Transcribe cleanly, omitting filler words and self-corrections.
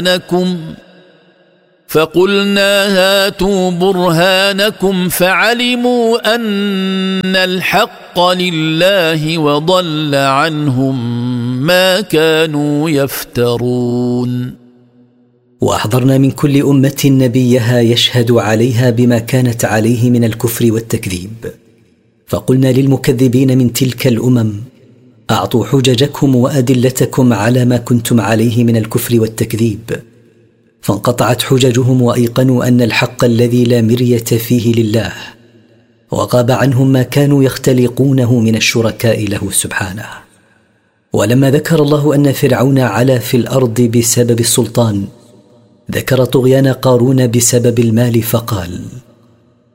فقلنا هاتوا برهانكم فعلموا أن الحق لله وضل عنهم ما كانوا يفترون. وأحضرنا من كل أمة نبيها يشهد عليها بما كانت عليه من الكفر والتكذيب، فقلنا للمكذبين من تلك الأمم أعطوا حججكم وأدلتكم على ما كنتم عليه من الكفر والتكذيب، فانقطعت حججهم وأيقنوا أن الحق الذي لا مرية فيه لله، وغاب عنهم ما كانوا يختلقونه من الشركاء له سبحانه. ولما ذكر الله أن فرعون علا في الأرض بسبب السلطان، ذكر طغيان قارون بسبب المال فقال: